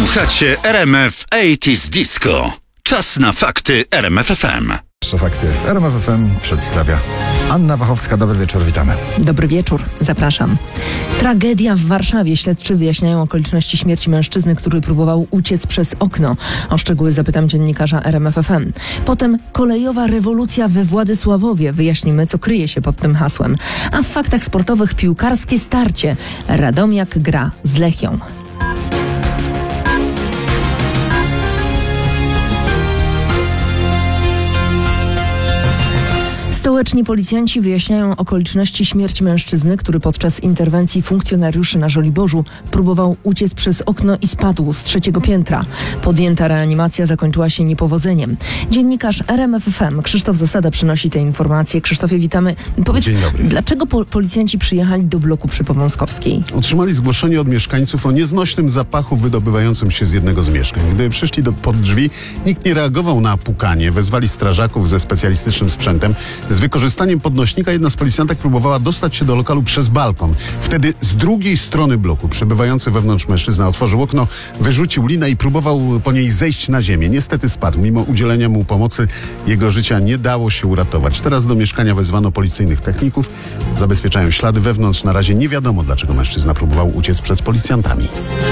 Słuchacie RMF 80s Disco. Czas na fakty RMF FM. Fakty w RMF FM przedstawia Anna Wachowska. Dobry wieczór, witamy. Dobry wieczór, zapraszam. Tragedia w Warszawie. Śledczy wyjaśniają okoliczności śmierci mężczyzny, który próbował uciec przez okno. O szczegóły zapytam dziennikarza RMF FM. Potem kolejowa rewolucja we Władysławowie. Wyjaśnimy, co kryje się pod tym hasłem. A w faktach sportowych piłkarskie starcie. Radomiak gra z Lechią. Stołeczni policjanci wyjaśniają okoliczności śmierci mężczyzny, który podczas interwencji funkcjonariuszy na Żoliborzu próbował uciec przez okno i spadł z 3. piętra. Podjęta reanimacja zakończyła się niepowodzeniem. Dziennikarz RMF FM Krzysztof Zasada przynosi te informacje. Krzysztofie, witamy. Powiedz, Dzień dobry. Dlaczego policjanci przyjechali do bloku przy Powązkowskiej? Otrzymali zgłoszenie od mieszkańców o nieznośnym zapachu wydobywającym się z jednego z mieszkań. Gdy przyszli pod drzwi, nikt nie reagował na pukanie. Wezwali strażaków ze specjalistycznym sprzętem. Z wykorzystaniem podnośnika jedna z policjantek próbowała dostać się do lokalu przez balkon. Wtedy z drugiej strony bloku przebywający wewnątrz mężczyzna otworzył okno, wyrzucił linę i próbował po niej zejść na ziemię. Niestety spadł. Mimo udzielenia mu pomocy jego życia nie dało się uratować. Teraz do mieszkania wezwano policyjnych techników. Zabezpieczają ślady wewnątrz. Na razie nie wiadomo, dlaczego mężczyzna próbował uciec przed policjantami.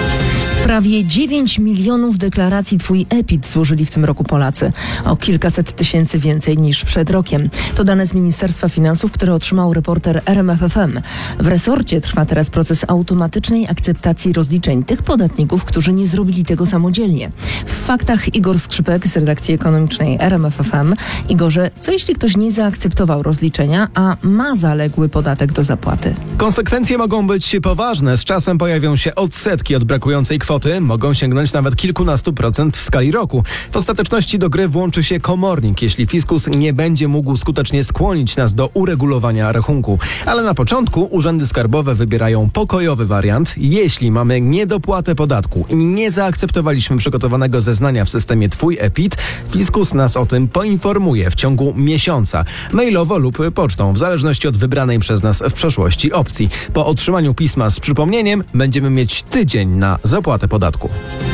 Prawie 9 milionów deklaracji Twój e-PIT złożyli w tym roku Polacy. O kilkaset tysięcy więcej niż przed rokiem. To dane z Ministerstwa Finansów, które otrzymał reporter RMF FM. W resorcie trwa teraz proces automatycznej akceptacji rozliczeń tych podatników, którzy nie zrobili tego samodzielnie. W faktach Igor Skrzypek z redakcji ekonomicznej RMF FM. Igorze, co jeśli ktoś nie zaakceptował rozliczenia, a ma zaległy podatek do zapłaty? Konsekwencje mogą być poważne. Z czasem pojawią się odsetki od brakującej kwoty. Mogą sięgnąć nawet kilkunastu procent w skali roku. W ostateczności do gry włączy się komornik, jeśli fiskus nie będzie mógł skutecznie skłonić nas do uregulowania rachunku. Ale na początku urzędy skarbowe wybierają pokojowy wariant. Jeśli mamy niedopłatę podatku i nie zaakceptowaliśmy przygotowanego zeznania w systemie Twój e-PIT, fiskus nas o tym poinformuje w ciągu miesiąca. Mailowo lub pocztą, w zależności od wybranej przez nas w przeszłości opcji. Po otrzymaniu pisma z przypomnieniem będziemy mieć tydzień na zapłatę podatku.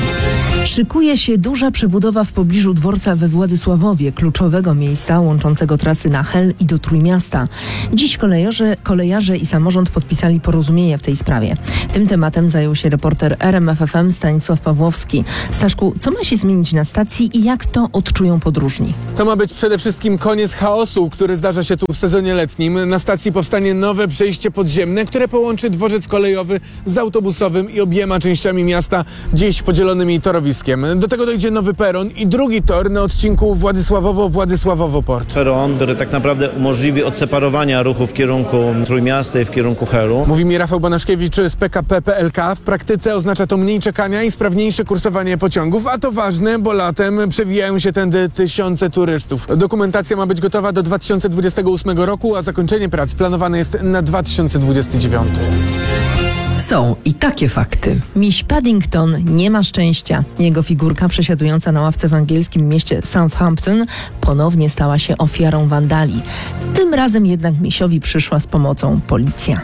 Szykuje się duża przebudowa w pobliżu dworca we Władysławowie, kluczowego miejsca łączącego trasy na Hel i do Trójmiasta. Dziś kolejarze i samorząd podpisali porozumienie w tej sprawie. Tym tematem zajął się reporter RMF FM Stanisław Pawłowski. Staszku, co ma się zmienić na stacji i jak to odczują podróżni? To ma być przede wszystkim koniec chaosu, który zdarza się tu w sezonie letnim. Na stacji powstanie nowe przejście podziemne, które połączy dworzec kolejowy z autobusowym i obiema częściami miasta, dziś podzielonymi torowiskami. Do tego dojdzie nowy peron i drugi tor na odcinku Władysławowo-Władysławowo-Port. Peron, który tak naprawdę umożliwi odseparowania ruchu w kierunku Trójmiasta i w kierunku Helu. Mówi mi Rafał Banaszkiewicz z PKP PLK. W praktyce oznacza to mniej czekania i sprawniejsze kursowanie pociągów, a to ważne, bo latem przewijają się tędy tysiące turystów. Dokumentacja ma być gotowa do 2028 roku, a zakończenie prac planowane jest na 2029. Są i takie fakty. Miś Paddington nie ma szczęścia. Jego figurka przesiadująca na ławce w angielskim mieście Southampton ponownie stała się ofiarą wandali. Tym razem jednak misiowi przyszła z pomocą policja.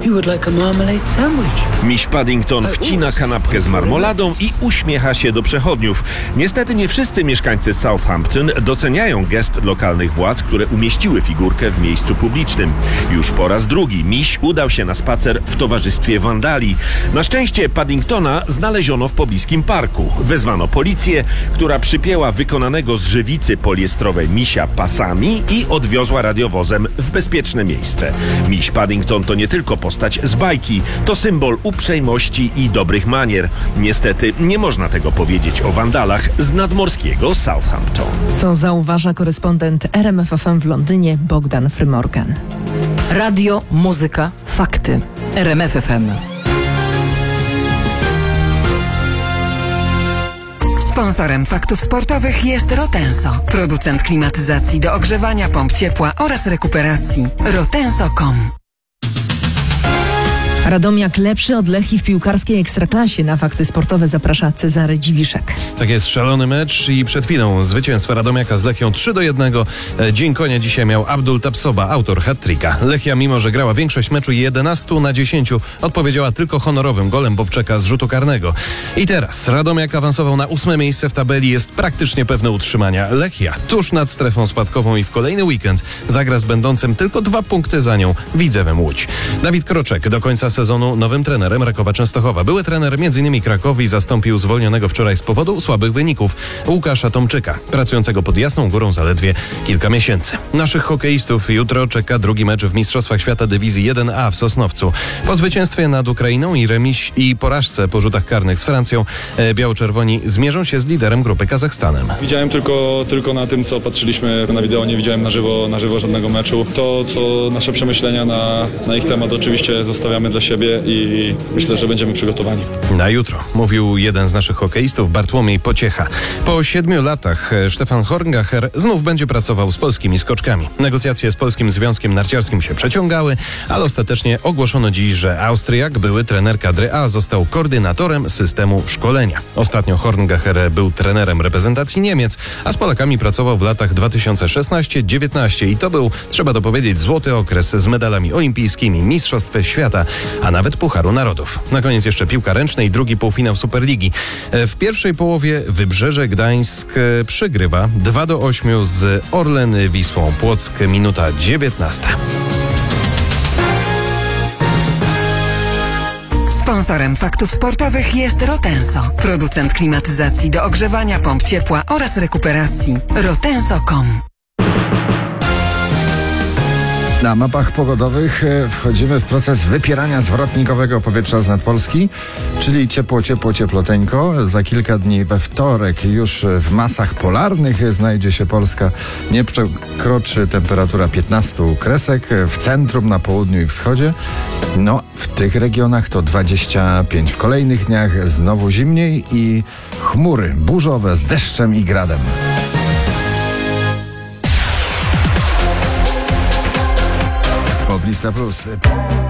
Miś Paddington wcina kanapkę z marmoladą i uśmiecha się do przechodniów. Niestety nie wszyscy mieszkańcy Southampton doceniają gest lokalnych władz, które umieściły figurkę w miejscu publicznym. Już po raz drugi miś udał się na spacer w towarzystwie wandali. Na szczęście Paddingtona znaleziono w pobliskim parku. Wezwano policję, która przypięła wykonanego z żywicy poliestrowej misia pasami i odwiozła radiowozem w bezpieczne miejsce. Miś Paddington to nie tylko postać z bajki, to symbol uprzejmości i dobrych manier. Niestety nie można tego powiedzieć o wandalach z nadmorskiego Southampton. Co zauważa korespondent RMF FM w Londynie Bogdan Frymorgan. Radio, muzyka, fakty. RMF FM. Sponsorem faktów sportowych jest Rotenso, producent klimatyzacji do ogrzewania, pomp ciepła oraz rekuperacji. Rotenso.com Radomiak lepszy od Lechii w piłkarskiej Ekstraklasie. Na fakty sportowe zaprasza Cezary Dziwiszek. Tak jest, szalony mecz i przed chwilą zwycięstwo Radomiaka z Lechią 3-1. Dzień konia dzisiaj miał Abdul Tapsoba, autor hat-tricka. Lechia, mimo że grała większość meczu 11 na 10, odpowiedziała tylko honorowym golem Bobczeka z rzutu karnego. I teraz Radomiak awansował na 8. miejsce w tabeli, jest praktycznie pewne utrzymania. Lechia tuż nad strefą spadkową i w kolejny weekend zagra z będącym tylko 2 punkty za nią Widzewem Łódź. Dawid Kroczek do końca sezonu nowym trenerem Rakowa Częstochowa. Były trener m.in. Krakowi zastąpił zwolnionego wczoraj z powodu słabych wyników Łukasza Tomczyka, pracującego pod Jasną Górą zaledwie kilka miesięcy. Naszych hokeistów jutro czeka drugi mecz w Mistrzostwach Świata Dywizji 1A w Sosnowcu. Po zwycięstwie nad Ukrainą i porażce po rzutach karnych z Francją, biało-czerwoni zmierzą się z liderem grupy Kazachstanem. Widziałem tylko na tym, co patrzyliśmy na wideo, nie widziałem na żywo żadnego meczu. To, co nasze przemyślenia na ich temat oczywiście zostawiamy dla siebie i myślę, że będziemy przygotowani. Na jutro mówił jeden z naszych hokeistów, Bartłomiej Pociecha. Po 7 latach Stefan Horngacher znów będzie pracował z polskimi skoczkami. Negocjacje z Polskim Związkiem Narciarskim się przeciągały, ale ostatecznie ogłoszono dziś, że Austriak, były trener kadry A, został koordynatorem systemu szkolenia. Ostatnio Horngacher był trenerem reprezentacji Niemiec, a z Polakami pracował w latach 2016-19 i to był, trzeba to powiedzieć, złoty okres z medalami olimpijskimi, Mistrzostw Świata, a nawet Pucharu Narodów. Na koniec jeszcze piłka ręczna i drugi półfinał Superligi. W pierwszej połowie Wybrzeże Gdańsk przegrywa 2-8 z Orlen Wisłą Płock, minuta 19. Sponsorem faktów sportowych jest Rotenso, producent klimatyzacji do ogrzewania, pomp ciepła oraz rekuperacji. Rotenso.com. Na mapach pogodowych wchodzimy w proces wypierania zwrotnikowego powietrza z nadpolski, czyli ciepło, cieploteńko. Za kilka dni we wtorek już w masach polarnych znajdzie się Polska. Nie przekroczy temperatura 15 kresek, w centrum, na południu i wschodzie. No, w tych regionach to 25. W kolejnych dniach znowu zimniej i chmury burzowe z deszczem i gradem. Poblista Plus.